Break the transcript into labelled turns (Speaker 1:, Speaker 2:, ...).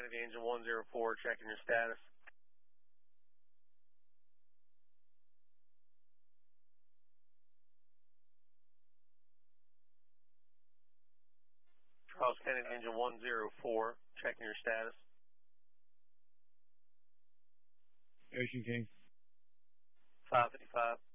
Speaker 1: Kennedy Engine 104, checking your status. Charles Kennedy Engine 104, checking your status.
Speaker 2: Ocean King.
Speaker 1: 555.